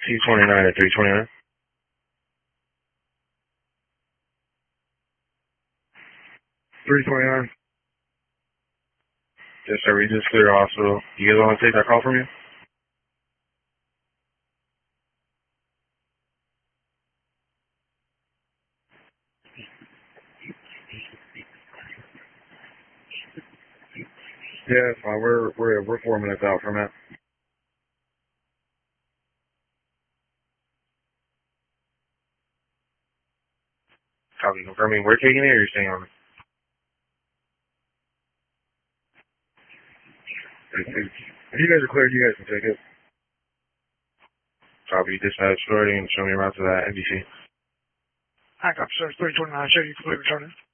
T29 at 329. Yes, sir. We just cleared the hospital. You guys want to take that call from you? Yeah, it's fine. We're 4 minutes out from it. Copy. Confirming we're taking it or you're staying on it? If you guys are cleared, you guys can take it. Copy. Dispatch. Go ahead and show me around to that NBC. Hi, Officer 329. Show you clear returning.